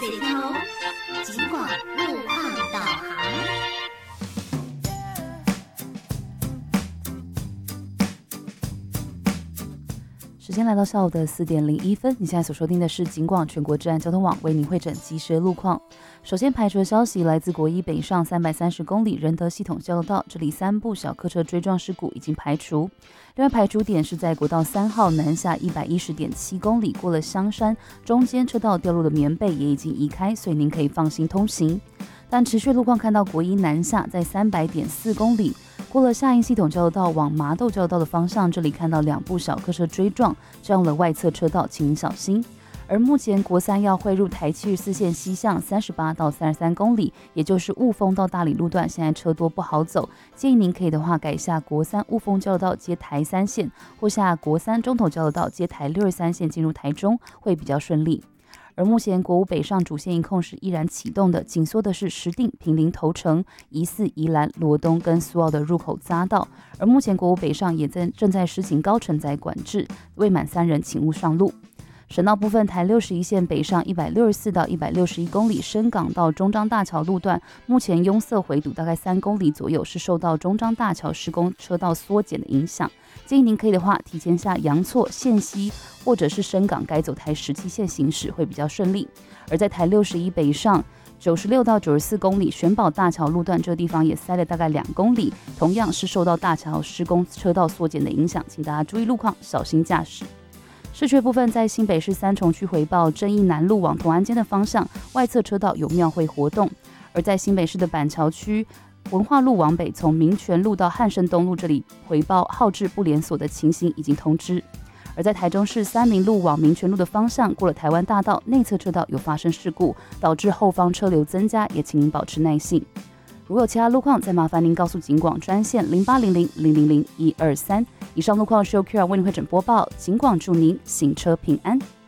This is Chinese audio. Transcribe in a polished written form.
最天哦，警广路况导航。 时间来到下午的4点01分，你现在所收听的是警广全国治安交通网为您汇整即时路况。首先排除的消息来自国一北上330公里仁德系统交流道，这里3部小客车追撞事故已经排除。另外排除点是在国道3号南下110.7公里，过了香山，中间车道掉落的棉被也已经移开，所以您可以放心通行。但持续路况看到国一南下在300.4公里，过了下营系统交流道往麻豆交流道的方向，这里看到2部小客车追撞，占用了外侧车道，请您小心。而目前国3要汇入台74线西向38到33公里，也就是雾峰到大理路段，现在车多不好走，建议您可以的话改下国3雾峰交流道接台3线，或下国3中投交流道接台63线进入台中，会比较顺利。而目前国5北上主线一控是依然启动的，紧缩的是石碇、坪林、头城、宜4、宜兰、罗东跟苏澳的入口匝道。而目前国5北上也正在施行高承载管制，未满3人请勿上路。省道部分，台61线北上164到161公里，深港到中彰大桥路段目前拥塞回堵大概3公里左右，是受到中彰大桥施工车道缩减的影响。建议您可以的话，提前下阳错、线西或者是深港改走台17线行驶会比较顺利。而在台61北上96到94公里，玄宝大桥路段这个地方也塞了大概2公里，同样是受到大桥施工车道缩减的影响，请大家注意路况，小心驾驶。市区部分，在新北市三重区回报正义南路往同安街的方向，外侧车道有庙会活动；而在新北市的板桥区文化路往北，从民权路到汉生东路这里回报号志不连锁的情形已经通知。而在台中市三民路往民权路的方向，过了台湾大道内侧车道有发生事故，导致后方车流增加，也请您保持耐性。如有其他路况，再麻烦您告诉警广专线0800-000-123。以上路况是由 Kira 为您会诊播报，警广祝您行车平安。